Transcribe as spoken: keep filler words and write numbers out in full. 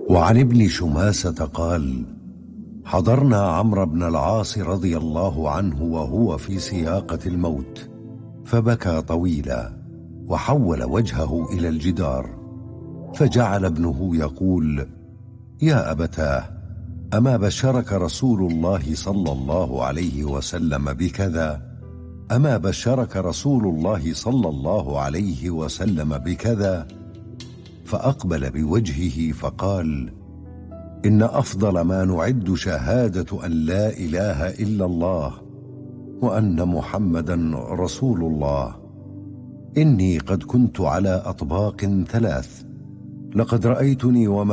وعن ابن شماسة قال: حضرنا عمرو بن العاص رضي الله عنه وهو في سياقة الموت، فبكى طويلا وحول وجهه إلى الجدار، فجعل ابنه يقول: يا أبتاه، أما بشرك رسول الله صلى الله عليه وسلم بكذا؟ أما بشرك رسول الله صلى الله عليه وسلم بكذا؟ فأقبل بوجهه فقال: إن أفضل ما نعد شهادة أن لا إله إلا الله وأن محمدا رسول الله. إني قد كنت على أطباق ثلاث، لقد رأيتني وما